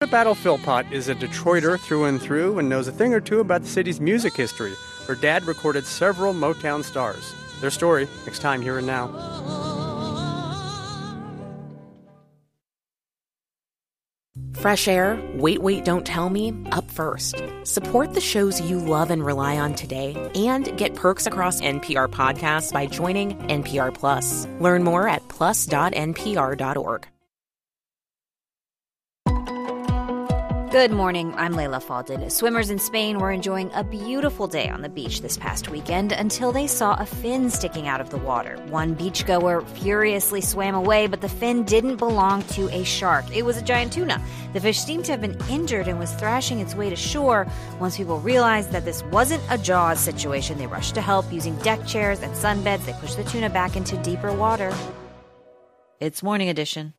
Battle Philpott is a Detroiter through and through and knows a thing or two about the city's music history. Her dad recorded several Motown stars. Their story, next time, Here and Now. Fresh air, wait, don't tell me, up first. Support the shows you love and rely on today and get perks across NPR podcasts by joining NPR Plus. Learn more at plus.npr.org. Good morning, I'm Layla Falded. Swimmers in Spain were enjoying a beautiful day on the beach this past weekend until they saw a fin sticking out of the water. One beachgoer furiously swam away, but the fin didn't belong to a shark. It was a giant tuna. The fish seemed to have been injured and was thrashing its way to shore. Once people realized that this wasn't a Jaws situation, they rushed to help using deck chairs and sunbeds. They pushed the tuna back into deeper water. It's Morning Edition.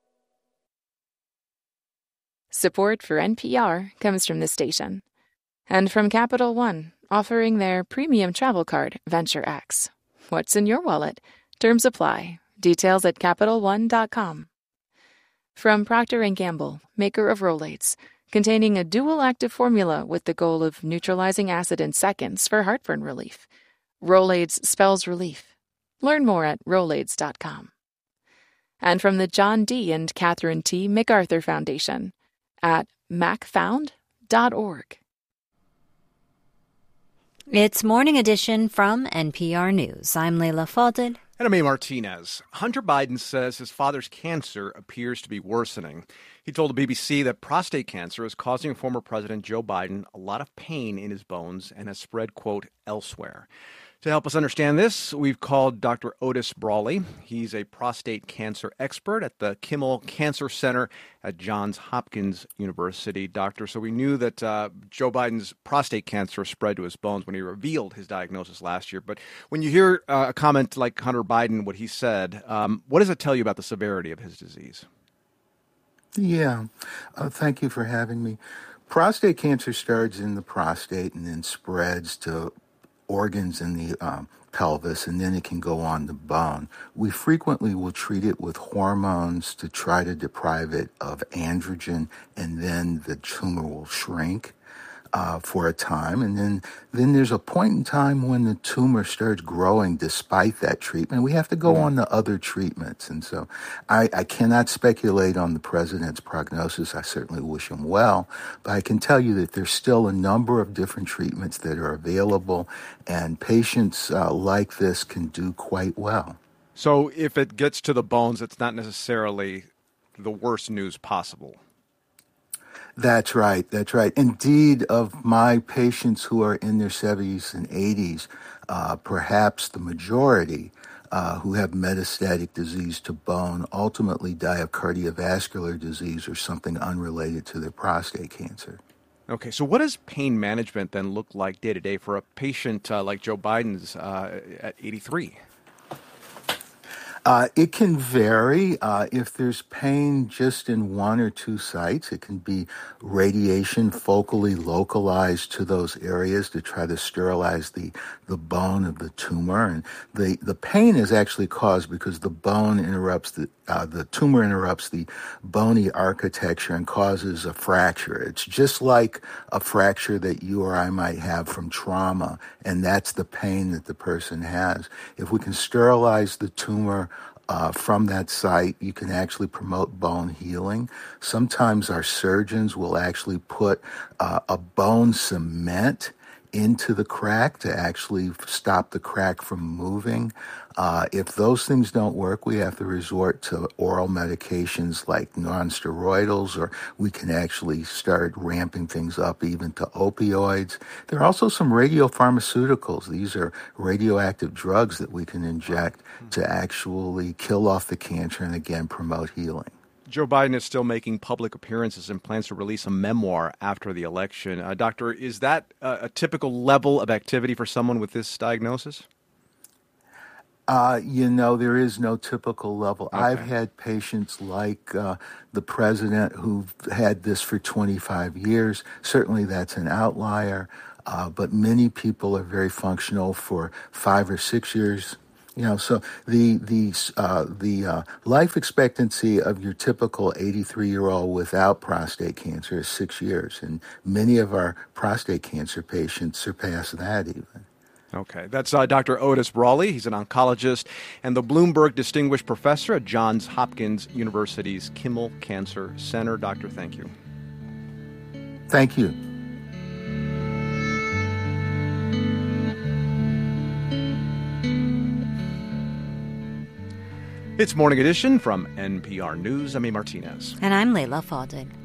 Support for NPR comes from this station. And from Capital One, offering their premium travel card, Venture X. What's in your wallet? Terms apply. Details at CapitalOne.com. From Procter & Gamble, maker of Rolaids, containing a dual active formula with the goal of neutralizing acid in seconds for heartburn relief. Rolaids spells relief. Learn more at Rolaids.com. And from the John D. and Catherine T. MacArthur Foundation, at macfound.org. It's Morning Edition from NPR News. I'm Layla Falded. And I'm A. Martinez. Hunter Biden says his father's cancer appears to be worsening. He told the BBC that prostate cancer is causing former President Joe Biden a lot of pain in his bones and has spread, quote, elsewhere. To help us understand this, we've called Dr. Otis Brawley. He's a prostate cancer expert at the Kimmel Cancer Center at Johns Hopkins University. Doctor, so we knew that Joe Biden's prostate cancer spread to his bones when he revealed his diagnosis last year. But when you hear a comment like Hunter Biden, what he said, what does it tell you about the severity of his disease? Yeah, thank you for having me. Prostate cancer starts in the prostate and then spreads to organs in the pelvis, and then it can go on the bone. We frequently will treat it with hormones to try to deprive it of androgen, and then the tumor will shrink for a time. And then there's a point in time when the tumor starts growing despite that treatment. We have to go on to other treatments. And so I cannot speculate on the president's prognosis. I certainly wish him well. But I can tell you that there's still a number of different treatments that are available, and patients like this can do quite well. So if it gets to the bones, it's not necessarily the worst news possible. That's right. Indeed, of my patients who are in their 70s and 80s, perhaps the majority who have metastatic disease to bone ultimately die of cardiovascular disease or something unrelated to their prostate cancer. Okay, so what does pain management then look like day to day for a patient like Joe Biden's at 83? It can vary. If there's pain just in one or two sites, it can be radiation focally localized to those areas to try to sterilize the bone of the tumor. And the pain is actually caused because the bone interrupts the tumor interrupts the bony architecture and causes a fracture. It's just like a fracture that you or I might have from trauma, and that's the pain that the person has. If we can sterilize the tumor from that site, you can actually promote bone healing. Sometimes our surgeons will actually put a bone cement into the crack to actually stop the crack from moving. If those things don't work, we have to resort to oral medications like nonsteroidals, or we can actually start ramping things up even to opioids. There are also some radiopharmaceuticals. These are radioactive drugs that we can inject to actually kill off the cancer and again promote healing. Joe Biden is still making public appearances and plans to release a memoir after the election. Doctor, is that a typical level of activity for someone with this diagnosis? There is no typical level. Okay. I've had patients like the president who've had this for 25 years. Certainly that's an outlier, but many people are very functional for 5 or 6 years. So the life expectancy of your typical 83-year-old without prostate cancer is 6 years, and many of our prostate cancer patients surpass that even. Okay, that's Dr. Otis Brawley. He's an oncologist and the Bloomberg Distinguished Professor at Johns Hopkins University's Kimmel Cancer Center. Doctor, thank you. Thank you. It's Morning Edition from NPR News. I'm A. Martinez. And I'm Layla Faldin.